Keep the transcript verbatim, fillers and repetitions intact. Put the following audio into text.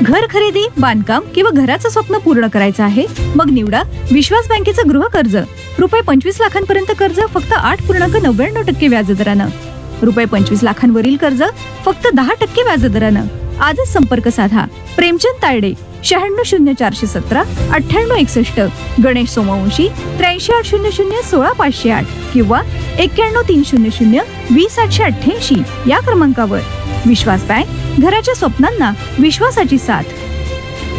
घर खरेदी, बांधकाम किंवा घराचं स्वप्न पूर्ण करायचं आहे? मग निवडा विश्वास बँकेचं गृह कर्ज. रुपये पंचवीस लाखांपर्यंत कर्ज फक्त आठ पूर्णांक नव्याण्णव टक्के व्याजदरानं. रुपये पंचवीस लाखांवरील कर्ज फक्त दहा टक्के व्याजदरानं. आजच संपर्क साधा. प्रेमचंद तायडे, शहाण्णव शून्य चारशे सतरा अठ्ठ्याण्णव एकसष्ट. गणेश सोमवंशी, त्र्याऐंशी आठ शून्य शून्य सोळा पाचशे आठ किंवा एक्क्याण्णव तीन शून्य शून्य वीस आठशे अठ्ठ्याऐंशी या क्रमांकावर. विश्वास बँक, घराच्या स्वप्नांना विश्वासाची साथ.